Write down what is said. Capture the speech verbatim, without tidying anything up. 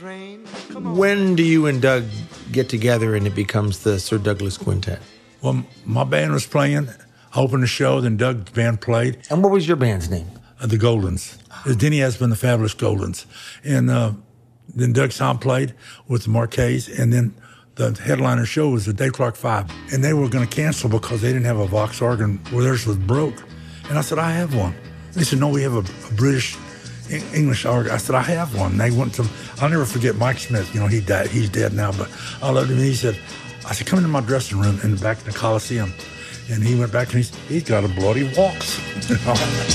When do you and Doug get together and it becomes the Sir Douglas Quintet? Well, my band was playing. I opened the show, then Doug's band played. And what was your band's name? Uh, the Goldens. Uh, Denny has been the Fabulous Goldens. And uh, then Doug Sound played with the Marquets, and then the headliner show was the Dave Clark Five. And they were going to cancel because they didn't have a Vox organ where theirs was broke. And I said, I have one. They said, no, we have a, a British English organ. I said, I have one. And they went to, I'll never forget Mike Smith. You know, he died. He's dead now, but I loved him. And he said, I said, come into my dressing room in the back of the Coliseum. And he went back and he's, he's got a bloody waltz.